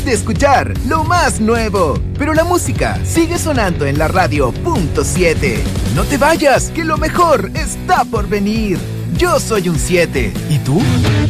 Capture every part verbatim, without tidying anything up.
de escuchar lo más nuevo. Pero la música sigue sonando en la radio punto siete. No te vayas, que lo mejor está por venir. Yo soy un siete. ¿Y tú?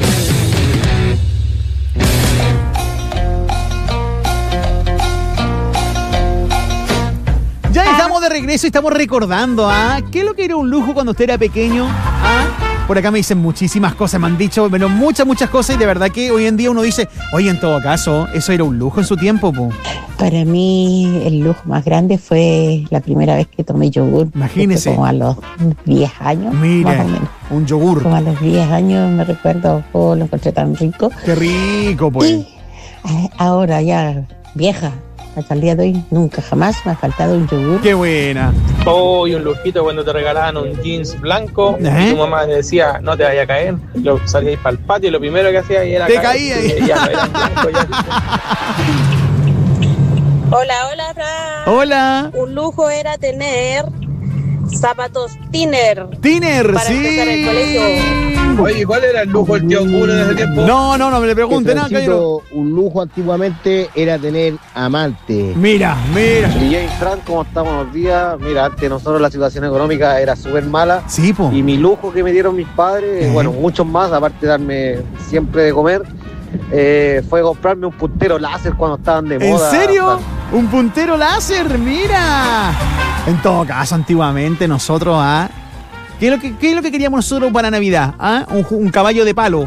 Ya estamos de regreso y estamos recordando, ¿ah? ¿Qué es lo que era un lujo cuando usted era pequeño? ¿Ah? Por acá me dicen muchísimas cosas, me han dicho, pero muchas, muchas cosas, y de verdad que hoy en día uno dice, oye, en todo caso, eso era un lujo en su tiempo, po. Para mí el lujo más grande fue la primera vez que tomé yogur. Imagínese. Como a los diez años. Mira, más o menos. Un yogur. Como a los diez años me recuerdo, oh, lo encontré tan rico. Qué rico, pues. Y ahora ya vieja, hasta el día de hoy, nunca jamás me ha faltado un yogur. Qué buena. Oh, y un lujito cuando te regalaban un jeans blanco, ¿Eh? y tu mamá te decía, no te vaya a caer. Lo salíais para el patio y lo primero que hacía era te caer. caía ahí. Y ya no eran blancos, ya. Hola, hola, Fran. Hola. Un lujo era tener zapatos Tiner. Tiner, para sí. empezar el colegio. Oye, ¿cuál era el lujo del tío Culo en ese tiempo? No, no, no me le pregunte nada, caballero. Un lujo antiguamente era tener amante. Mira, mira. D J Fran, ¿cómo estamos los días? Mira, antes nosotros la situación económica era súper mala. Sí, po. Y mi lujo que me dieron mis padres, ¿Eh? bueno, muchos más, aparte de darme siempre de comer, eh, fue comprarme un puntero láser cuando estaban de ¿En moda. serio? Fran. Un puntero láser, mira. En todo caso, antiguamente nosotros, ¿ah? ¿Qué es lo que, qué es lo que queríamos nosotros para Navidad? ¿Ah? Un, un caballo de palo.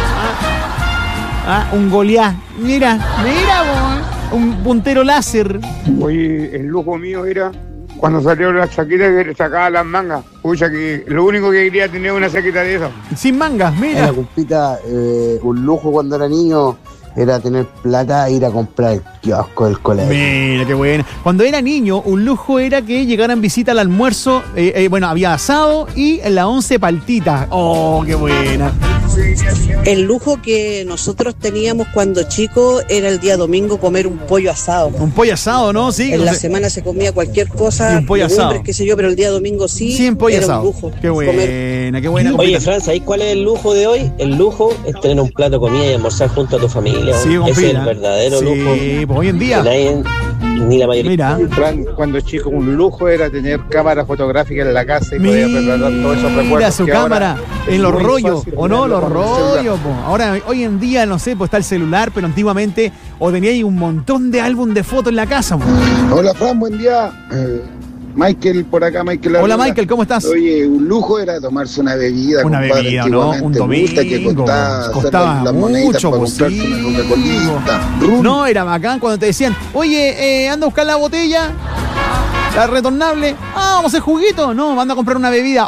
¿Ah? ¿Ah? Un Goliat. Mira, mira, bo, un puntero láser. Oye, el lujo mío era cuando salió la chaqueta que le sacaba las mangas. Pucha, que lo único que quería tener una chaqueta de eso. Sin mangas, mira. Era, compita, eh, un lujo cuando era niño era tener plata e ir a comprar el kiosco del colegio. Mira, qué buena. Cuando era niño, un lujo era que llegaran visita al almuerzo. Eh, eh, bueno, había asado y en la once paltitas. Oh, qué buena. El lujo que nosotros teníamos cuando chicos era el día domingo comer un pollo asado. Un pollo asado, ¿no? Sí. En o la sea, semana se comía cualquier cosa, y un pollo legumbres, asado. qué sé yo, pero el día domingo sí, sí, un pollo era asado. un lujo. Qué buena, comer. qué buena. Oye, Fran, ¿sabes cuál es el lujo de hoy? El lujo es tener un plato de comida y almorzar junto a tu familia. Sí, ese es el verdadero sí, lujo. Sí, pues hoy en día. Nadie, ni la mayoría. Mira. Fran, cuando chico, un lujo era tener cámara fotográfica en la casa y poder retratar todos esos recuerdos. Mira su cámara en los rollos, o no, los rollos. Po. Ahora, hoy en día, no sé, pues está el celular, pero antiguamente o tenía ahí un montón de álbum de fotos en la casa. Po. Hola, Fran, buen día. Eh, Michael, por acá, Michael. Hola, Michael, ¿cómo estás? Oye, un lujo era tomarse una bebida. Una compadre, bebida, ¿no? Un domingo. Que costaba, costaba las mucho, para pues, comprarse sí. una Coca-Colita. Rum. No, era bacán cuando te decían, oye, eh, anda a buscar la botella, la retornable. Ah, vamos a hacer juguito. No, anda a comprar una bebida.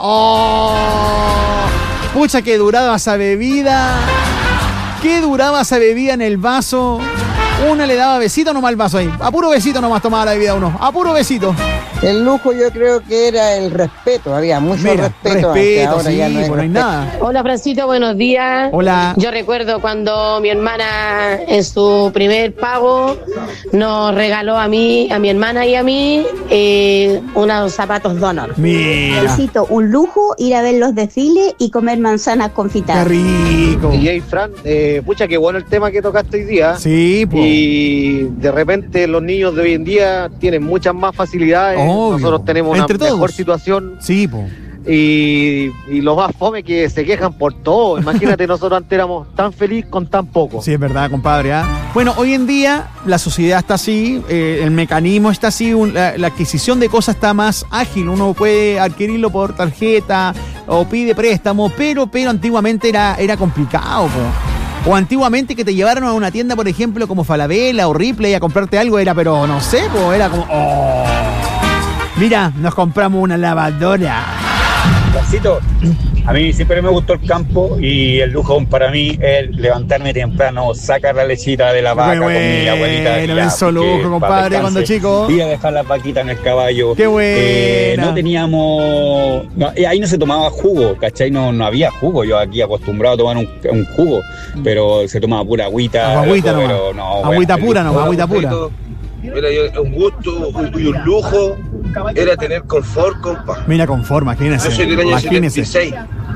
Oh, pucha, que duraba esa bebida. ¿Qué duraba esa bebida en el vaso? Una le daba besito nomás al vaso ahí. A puro besito nomás tomaba la bebida uno. A puro besito. El lujo yo creo que era el respeto. Había mucho Mira, respeto. respeto, ahora sí, ya no hay, pues no hay nada. Hola, Francito, buenos días. Hola. Yo recuerdo cuando mi hermana en su primer pago nos regaló a mí, a mi hermana y a mí eh, unos zapatos Donor. Mira. Necesito un lujo ir a ver los desfiles y comer manzanas confitadas. Qué rico. D J Fran, eh, pucha, qué bueno el tema que tocaste hoy día. Sí, pues. Y de repente los niños de hoy en día tienen muchas más facilidades. Obvio. Nosotros tenemos Entre una mejor todos. situación. Sí, pues. Y, y los más fome que se quejan por todo. Imagínate, nosotros antes éramos tan felices con tan poco. Sí, es verdad, compadre. ¿Ah? Bueno, hoy en día la sociedad está así, eh, el mecanismo está así, un, la, la adquisición de cosas está más ágil. Uno puede adquirirlo por tarjeta o pide préstamo, pero, pero antiguamente era, era complicado, po. O antiguamente que te llevaron a una tienda, por ejemplo, como Falabella o Ripley a comprarte algo, era, pero no sé, po, era como... Oh. Mira, nos compramos una lavadora. Francito, a mí siempre me gustó el campo y el lujo para mí es levantarme temprano, sacar la lechita de la vaca bueno, con mi abuelita. Bueno, eso lujo, compadre, cuando chico. Y a dejar la vaquita en el caballo. Qué buena. Eh, no teníamos... No, ahí no se tomaba jugo, ¿cachai? No, no había jugo. Yo aquí acostumbrado a tomar un, un jugo, pero se tomaba pura agüita. Agüita loco, nomás. pero no, agüita bueno, pura nomás, agüita pura. Era un gusto y un lujo era tener confort, compa. Mira, confort, imagínese. Yo soy del año imagínese. setenta y seis.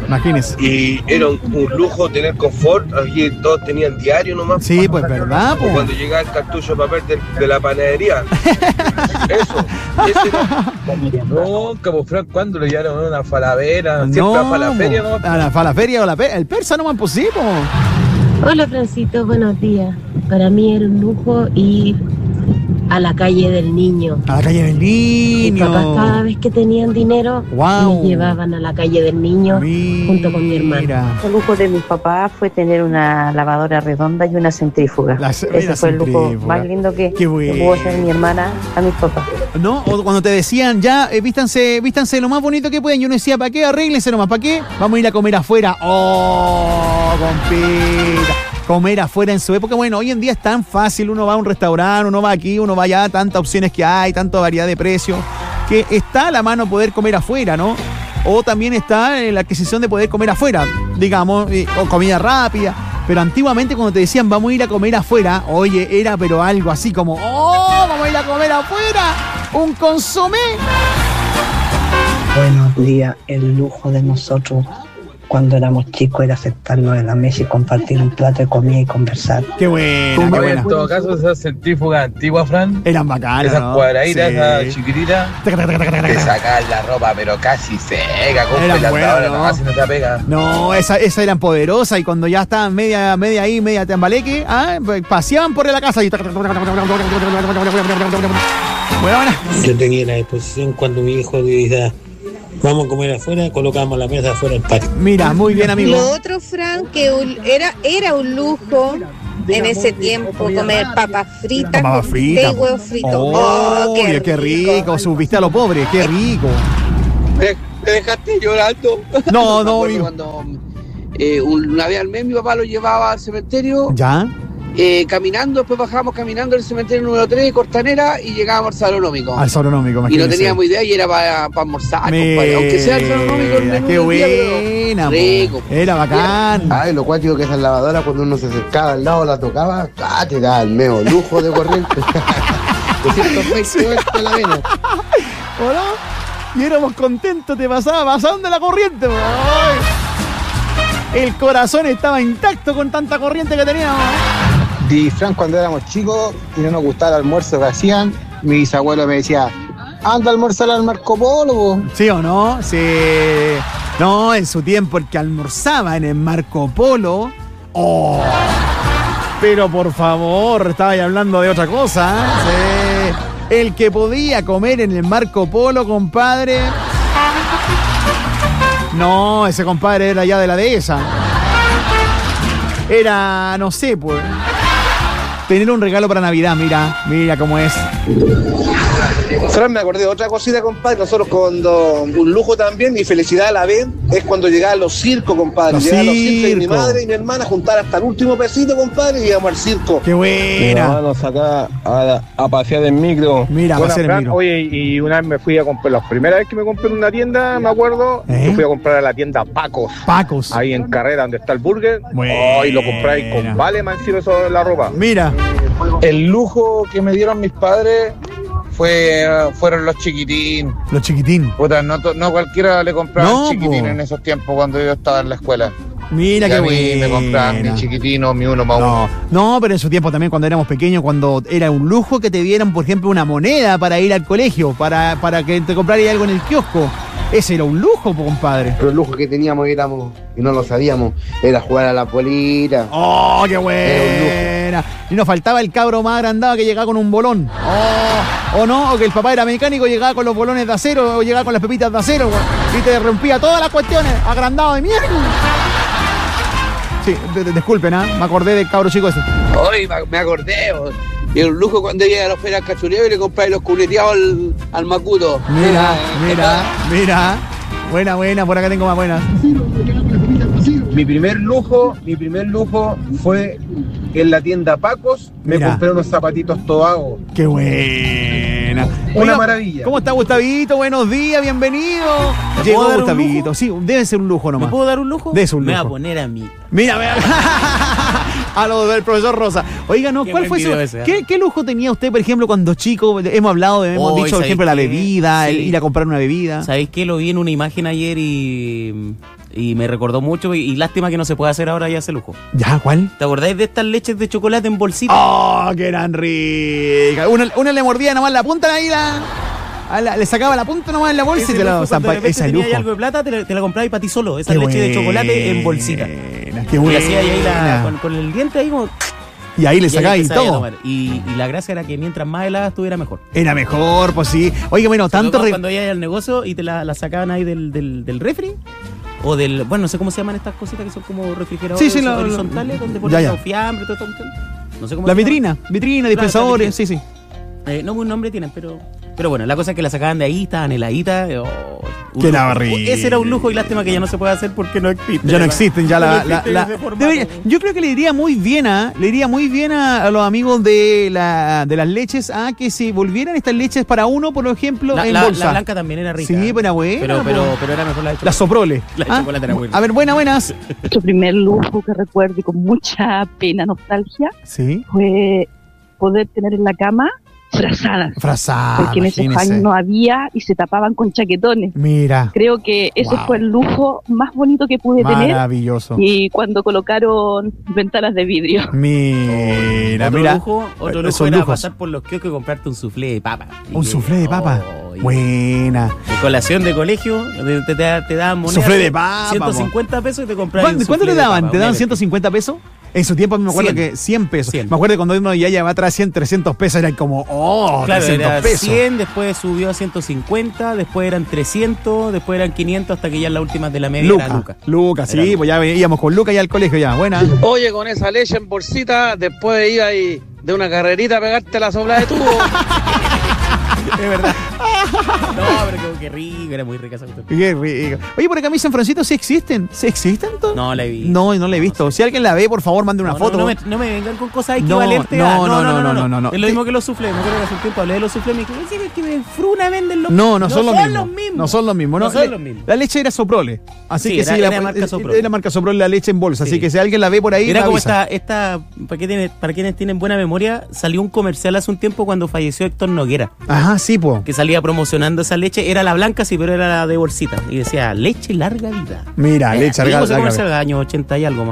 Imagínese. Y era un, un lujo tener confort. Aquí todos tenían diario nomás. Sí, pues verdad, O pues. cuando llegaba el cartucho de papel de, de la panadería. Eso. Ese era. No, Cabo Frank, ¿cuándo le llevaron a una falabera? Siempre No, a falaferia, ¿no? a la falaferia o la pe- el persa no es posible. Hola Francito, buenos días. Para mí era un lujo ir a la calle del niño. A la calle del niño. Mis papás cada vez que tenían dinero Wow. me llevaban a la calle del niño junto con mi hermana. El lujo de mis papás fue tener una lavadora redonda y una centrífuga. La- Ese la fue el lujo centrífuga. más lindo que, Qué que bueno. pudo hacer mi hermana a mis papás. ¿No? O cuando te decían, ya, eh, vístanse, vístanse lo más bonito que pueden. Yo no decía, ¿para qué? Arréglense nomás, ¿para qué? Vamos a ir a comer afuera. ¡Oh, compita! Comer afuera en su época. Bueno, hoy en día es tan fácil. Uno va a un restaurante, uno va aquí, uno va allá. Tantas opciones que hay, tanta variedad de precios. Que está a la mano poder comer afuera, ¿no? O también está en la adquisición de poder comer afuera, digamos, eh, o comida rápida. Pero antiguamente cuando te decían vamos a ir a comer afuera, oye, era pero algo así como, ¡oh, vamos a ir a comer afuera! ¡Un consomé! Buenos días, el lujo de nosotros cuando éramos chicos era sentarnos en la mesa y compartir un plato de comida y conversar. ¡Qué buena, qué Oye, buena! en todo caso, esas centrífugas antiguas, Fran, Eran bacanas, esas ¿no? cuadraditas, Sí. esas chiquititas, te sacan la ropa, pero casi seca, con Eran pelatadora, buenas, ¿no? nomás si no te pega. No, esas esa eran poderosas y cuando ya estaban media, media ahí, media tambaleque, ¿ah? Paseaban por la casa y... Buena, buena. Yo tenía la disposición cuando mi hijo decía, vamos a comer afuera, colocamos la mesa afuera del patio. Mira, muy bien, amigo. Lo otro, Fran, que un- era, era un lujo en ese tiempo comer papas fritas, Papas con fritas. té y huevos fritos. Oh, Oh, qué qué rico. Subiste a los pobres, qué rico. Te dejaste llorando. No, no, Me acuerdo amigo. cuando eh, una vez al mes mi papá lo llevaba al cementerio ¿Ya? eh, caminando, después bajábamos caminando al cementerio número tres de Costanera y llegábamos al salonómico. Al salonómico, Y no imagínese. teníamos idea y era para almorzar, compadre. Aunque sea el salonómico el menú qué del día, pero buena, po. rico. Era bacán. Ay, lo cuático que esas lavadoras cuando uno se acercaba al lado la tocaba, ah, te da el meo lujo de corriente. doscientos veinte vueltas a la vena. ¿O no? Y éramos contentos, te pasaba pasando la corriente. Ay. El corazón estaba intacto con tanta corriente que teníamos. Y Fran, cuando éramos chicos y no nos gustaba el almuerzo que hacían, mi bisabuelo me decía, anda a almorzar al Marco Polo, po. ¿Sí o no? Sí. No, en su tiempo el que almorzaba en el Marco Polo. ¡Oh! Pero por favor, estaba ahí hablando de otra cosa. ¿eh? Sí. El que podía comer en el Marco Polo, compadre. No, ese compadre era ya de la dehesa. Era, no sé, pues. Tener un regalo para Navidad, mira, mira cómo es. Fran, me acordé de otra cosita, compadre. Nosotros cuando un lujo también y felicidad a la vez es cuando llegaban los circos, compadre. Los llegaban los circos y mi circos. madre y mi hermana juntar hasta el último pesito, compadre, y íbamos al circo. ¡Qué buena! Vamos acá a, a pasear en micro. Mira, Bueno, pasear en Fran, micro. oye, y una vez me fui a comprar, la primera vez que me compré en una tienda, me acuerdo, ¿Eh? yo fui a comprar a la tienda Pacos. Pacos. Ahí en Carrera, donde está el burger. Buena. Oh, y lo compráis con vale, más encima eso de la ropa. Mira. El lujo que me dieron mis padres fue fueron los chiquitín. Los chiquitín. Puta, no, to- no cualquiera le compraban No, chiquitín po. en esos tiempos cuando yo estaba en la escuela. Mira Y qué a mí me compraban buena. mi chiquitino, mi uno más uno. No, no, pero en su tiempo también cuando éramos pequeños, cuando era un lujo que te dieran, por ejemplo, una moneda para ir al colegio, para, para que te compraras algo en el kiosco. Ese era un lujo, po, compadre. Pero el lujo que teníamos éramos, y no lo sabíamos, era jugar a la polita. ¡Oh, qué Era un buena! Y nos faltaba el cabro más agrandado que llegaba con un bolón. Oh, o no, o que el papá era mecánico y llegaba con los bolones de acero, o llegaba con las pepitas de acero, güey, y te rompía todas las cuestiones, agrandado de mierda. Sí, de- de- disculpen, ¿ah? Me acordé del cabro chico ese. Hoy me- me acordé, bo. Y era un lujo cuando iba a la feria al cachureo y le compráis los culeteados al, al macuto. Mira, mira, mira. Buena, buena, por acá tengo más buenas. Mi primer lujo, mi primer lujo fue en la tienda Pacos, me Mira. compré unos zapatitos Tobago. Qué buena. Una maravilla. ¿Cómo está Gustavito? Buenos días, bienvenido. ¿Me Llegó puedo dar un Gustavito. Sí, debe ser un lujo nomás. ¿Me puedo dar un lujo? Dese un Me voy a lujo. poner a mí. Mira, mira. A lo del profesor Rosa. Oiga, no, Qué ¿cuál buen fue su, video ese, ¿eh? ¿qué, ¿qué lujo tenía usted, por ejemplo, cuando chico? Hemos hablado, de, hemos Oh, dicho, por ¿sabéis ejemplo, la qué? bebida, el Sí. ir a comprar una bebida. ¿Sabéis qué? Lo vi en una imagen ayer y, y me recordó mucho y, y lástima que no se puede hacer ahora ya ese lujo. ¿Ya? ¿Cuál? ¿Te acordáis de estas leches de chocolate en bolsita? ¡Oh, que eran ricas! Una, una le mordía nomás la punta ahí, la, a la- le sacaba la punta nomás en la bolsa Ese y te la lujo, cuando de zampa. repente Ese tenías lujo. algo de plata, te la, te la comprabas para ti solo. Esa Qué leche de chocolate en bolsita. Qué Y buena. hacía ahí la, con, con el diente ahí como... Y ahí le sacaba y empezaba a todo. tomar. Y, y la gracia era que mientras más helada estuviera mejor. Era mejor, pues sí. Oye, bueno, Sobre tanto... todo re- cuando ibas al negocio y te la, la sacaban ahí del, del, del refri o del, bueno, no sé cómo se llaman estas cositas que son como refrigeradores Sí, sí, lo- horizontales lo- donde ya, ponen ya. los fiambres y todo esto. No sé cómo La se llama. vitrina, vitrina, dispensadores, sí, sí. Eh, no, un nombre tienen, pero pero bueno, la cosa es que la sacaban de ahí, estaban heladitas. Oh, un Qué lujo. barriga. Ese era un lujo y lástima que ya no se puede hacer porque no existe. Ya no existen, ya la, No la- existe la- ese formato. debería- yo creo que le iría muy bien a, le iría muy bien a, a los amigos de la de las leches a que se volvieran estas leches para uno, por ejemplo, La, en la- bolsa. la blanca también era rica. Sí, pero era buena. Pero, po. pero, pero era mejor la de La chocolate. soprole. La de Ah, chocolate era buena. A ver, buenas, buenas. Nuestro primer lujo que recuerdo y con mucha pena, nostalgia, Sí. fue poder tener en la cama frazadas. Frazada, Porque en esos imagínese. años no había y se tapaban con chaquetones. Mira. Creo que ese Wow. fue el lujo más bonito que pude Maravilloso. tener. Y cuando colocaron ventanas de vidrio. Mira, Otro mira. lujo, otro lujo Esos era lujos. pasar por los kioscos y comprarte un soufflé de papa. Un Y- soufflé de papa. Oh, y- Buena. de colación de colegio, te, te, te, te daban monedas. Soufflé de papa, ciento cincuenta pesos y te comprabas ¿Cuánto, un cuánto soufflé te de daban? papa, ¿Te daban un ciento cincuenta pesos? En su tiempo me acuerdo cien. que cien pesos. cien. Me acuerdo que cuando uno ya llevaba atrás cien, trescientos pesos, era como, oh, Claro, trescientos era pesos. cien, después subió a ciento cincuenta, después eran trescientos, después eran quinientos, hasta que ya en las últimas de la media era Luca, Luca. Luca, sí, Era pues ya íbamos con Luca ya al colegio ya, buena. Oye, con esa leche en bolsita, después iba ahí de una carrerita a pegarte la sopla de tubo. Es verdad. No, pero como que rico, era muy rica esa cuestión. Qué rico. Oye, por acá mi San Francisco sí existen. ¿Sí existen? to- No la he visto. No, no la he visto. Si alguien la ve, por favor, mande una No, foto. no, no, me, no me vengan con cosas No, equivalentes no, a... no, no, no, no, no, no. Es lo mismo que los suflés. Me acuerdo que hace un tiempo hablé de los suflés y me dijo, sí, es que me fruna venden los... No, no, son, los, mismos. los mismos. No son los mismos. No no, son le- los mismos. La leche era Soprole. Así Sí, que era- sí, era la, marca eh, Soprole. era marca Soprole la leche en bolsa. Sí. Así que si alguien la ve por ahí, Era me como avisa. esta, esta para, que tiene- para quienes tienen buena memoria, salió un comercial hace un tiempo cuando falleció Héctor Noguera. Ajá, sí, po. Que salía promocionando esa leche, era la blanca, sí, pero era la de bolsita. Y decía, leche larga vida. Mira, Eh, leche vimos larga ese larga comercial de años ochenta y algo más.